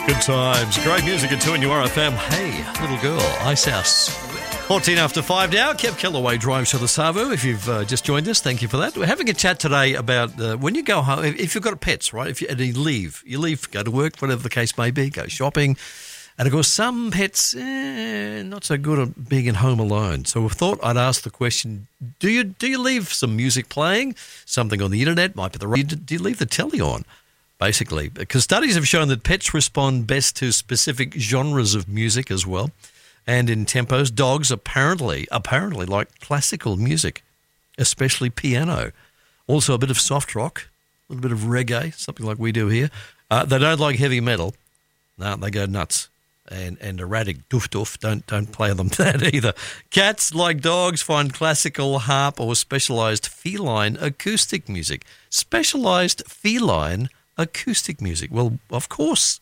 Good times. Great music at 2 and URFM. Hey, little girl, Ice House. 14 after 5 now. Kev Kellaway drives to the Savo. If you've just joined us, thank you for that. We're having a chat today about when you go home, if you've got pets, right? And you leave, go to work, whatever the case may be, go shopping. And of course, some pets, not so good at being at home alone. So we thought I'd ask the question, do you leave some music playing, something on the internet, might be the radio, do you leave the telly on? Basically, because studies have shown that pets respond best to specific genres of music as well, and in tempos. Dogs apparently like classical music, especially piano. Also a bit of soft rock, a little bit of reggae, something like we do here. They don't like heavy metal. No, they go nuts. And erratic doof, don't play them that either. Cats, like dogs, find classical, harp, or specialised feline acoustic music. Specialised feline acoustic music. Well, of course.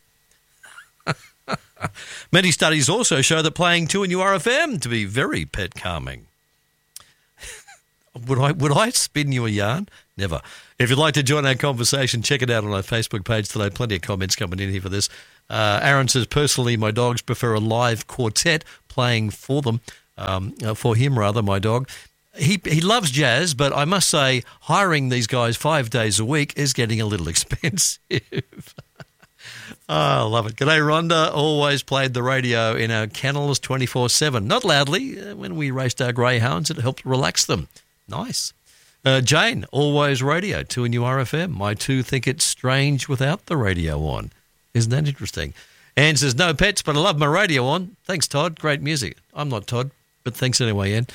Many studies also show that playing 2 and URFM to be very pet calming. Would I spin you a yarn? Never. If you'd like to join our conversation, check it out on our Facebook page today. Plenty of comments coming in here for this. Aaron says, personally, my dogs prefer a live quartet playing for them, for him rather, my dog. He loves jazz, but I must say hiring these guys 5 days a week is getting a little expensive. I love it. G'day, Rhonda. Always played the radio in our kennels 24/7. Not loudly. When we raced our greyhounds, it helped relax them. Nice. Jane, always radio, 2 and URFM. My two think it's strange without the radio on. Isn't that interesting? Anne says, no pets, but I love my radio on. Thanks, Todd. Great music. I'm not Todd, but thanks anyway, Anne.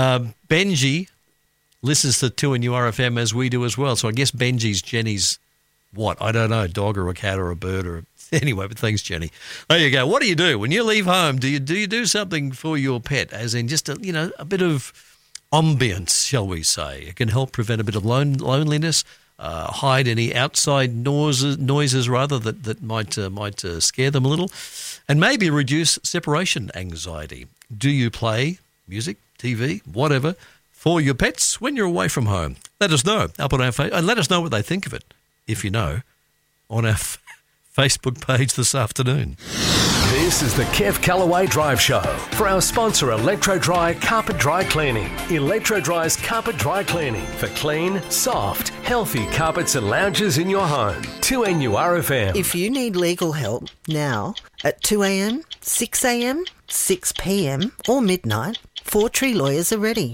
Benji listens to 2 and URFM as we do as well. So I guess Benji's Jenny's what? I don't know, dog or a cat or a bird or anyway, but thanks, Jenny. There you go. What do you do when you leave home? Do you do something for your pet, as in just a bit of ambience, shall we say? It can help prevent a bit of loneliness, hide any outside noises rather that might scare them a little, and maybe reduce separation anxiety. Do you play music, TV, whatever, for your pets when you're away from home? Let us know up on our and let us know what they think of it, if you know, on our Facebook page this afternoon. This is the Kev Kellaway Drive Show for our sponsor, Electro Dry Carpet Dry Cleaning. Electro Dry's Carpet Dry Cleaning for clean, soft, healthy carpets and lounges in your home. 2NURFM. If you need legal help now at 2 a.m, 6 a.m, 6 p.m. or midnight, Four Tree Lawyers are ready.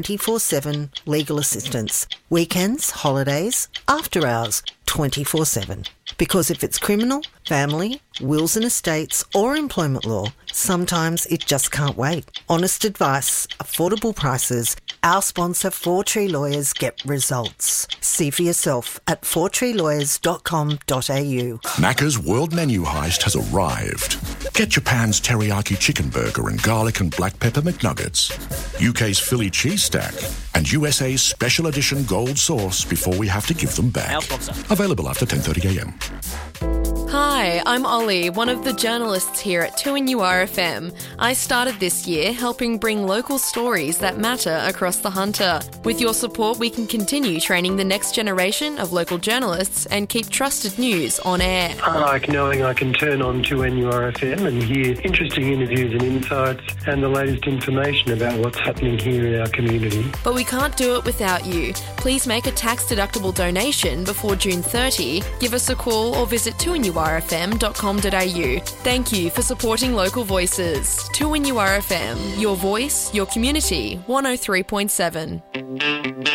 24/7 legal assistance. Weekends, holidays, after hours, 24/7. Because if it's criminal, family, wills and estates or employment law, sometimes it just can't wait. Honest advice, affordable prices. Our sponsor, Four Tree Lawyers, get results. See for yourself at fourtreelawyers.com.au. Macca's World Menu Heist has arrived. Get Japan's teriyaki chicken burger and garlic and black pepper McNuggets, UK's Philly cheese stack, and USA's special edition gold sauce before we have to give them back. Available after 10:30 a.m. Hi, I'm Ollie, one of the journalists here at 2 and URFM. I started this year helping bring local stories that matter across the Hunter. With your support, we can continue training the next generation of local journalists and keep trusted news on air. I like knowing I can turn on 2NURFM and hear interesting interviews and insights and the latest information about what's happening here in our community. But we can't do it without you. Please make a tax-deductible donation before June 30. Give us a call or visit 2NURFM.com.au. Thank you for supporting local voices. 2NURFM, your voice, your community, 103.7.